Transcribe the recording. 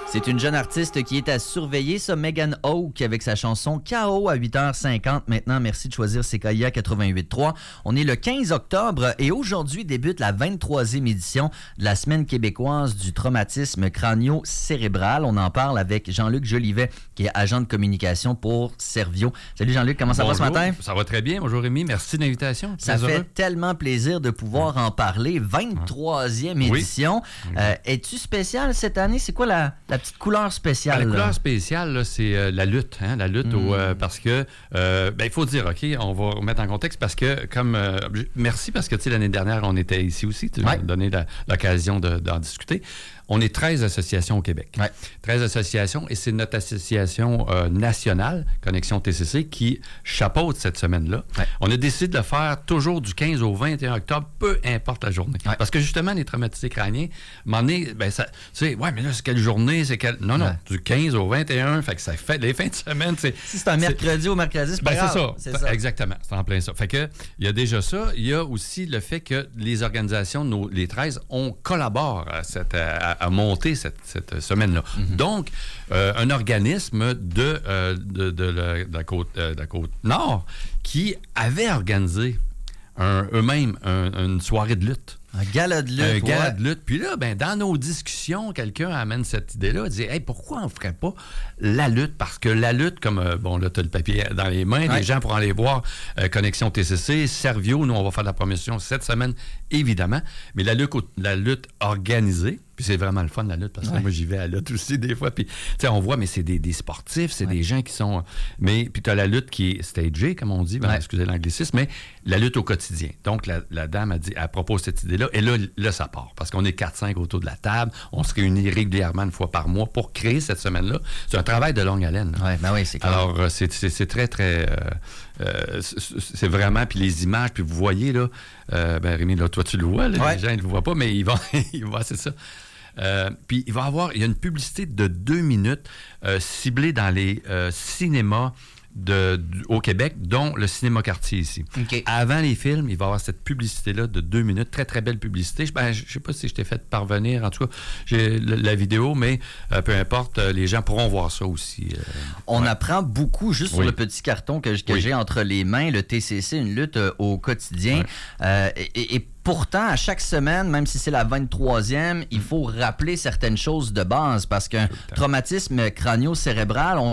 C'est une jeune artiste qui est à surveiller, ça, Megan Oak, avec sa chanson KO à 8h50. Maintenant, merci de choisir CKIA 88.3. On est le 15 octobre et aujourd'hui débute la 23e édition de la Semaine québécoise du traumatisme crânio-cérébral. On en parle avec Jean-Luc Jolivet, qui est agent de communication pour Servio. Salut Jean-Luc, comment ça va ce matin? Ça va très bien. Bonjour Rémi, merci de l'invitation. Ça fait tellement plaisir de pouvoir en parler. 23e édition. Es-tu spécial cette année? C'est quoi la petite couleur spéciale? La couleur spéciale, là, c'est la lutte. Hein? La lutte, parce que, il faut dire, OK, on va remettre en contexte parce que, merci parce que, tu sais, l'année dernière, on était ici aussi. Tu m'as donné l'occasion d'en discuter. On est 13 associations au Québec. 13 associations, et c'est notre association nationale, Connexion TCC, qui chapeaute cette semaine-là. On a décidé de le faire toujours du 15 au 21 octobre, peu importe la journée. Parce que justement, les traumatisés crâniens, à un moment donné, ça, tu sais, mais là, c'est quelle journée? Non, du 15 au 21, fait que ça fait les fins de semaine. Si c'est un mercredi ou mercredi, c'est pas grave. C'est ça. Exactement, c'est en plein ça. Fait que, il y a déjà ça. Il y a aussi le fait que les organisations, les 13, on collabore à monter cette semaine-là. Donc, un organisme de la côte nord qui avait organisé eux-mêmes une soirée de lutte. Un gala de lutte. Un gala de lutte. Puis là, dans nos discussions, quelqu'un amène cette idée-là, dit « Hey, pourquoi on ne ferait pas la lutte? » Parce que la lutte, comme, là, tu as le papier dans les mains, les gens pourront aller voir Connexion TCC, Servio, nous, on va faire de la promotion cette semaine, évidemment. Mais la lutte organisée, puis c'est vraiment le fun, la lutte, parce que moi, j'y vais à la lutte aussi des fois. Puis, tu sais, on voit, mais c'est des sportifs, c'est des gens qui sont... Mais, puis tu as la lutte qui est stagée, comme on dit, excusez l'anglicisme, mais la lutte au quotidien. Donc, la dame a dit, à propos de cette idée-là, et là, ça part. Parce qu'on est 4-5 autour de la table, on se réunit régulièrement une fois par mois pour créer cette semaine-là. C'est un travail de longue haleine. Oui, c'est clair. Alors, c'est très, très... c'est vraiment... Puis les images, puis vous voyez, là... Rémi, là, toi, tu le vois, là, les gens, ils ne le voient pas, mais il va c'est ça. Puis il y a une publicité de 2 minutes ciblée dans les cinémas au Québec, dont le Cinéma Quartier ici. Avant les films, il va y avoir cette publicité-là de 2 minutes, très, très belle publicité. Je ne sais pas si je t'ai fait parvenir, en tout cas, j'ai la vidéo, mais peu importe, les gens pourront voir ça aussi. On apprend beaucoup juste sur le petit carton que j'ai entre les mains, le TCC, une lutte au quotidien. Et pourtant, à chaque semaine, même si c'est la 23e, il faut rappeler certaines choses de base parce qu'un traumatisme crânio-cérébral,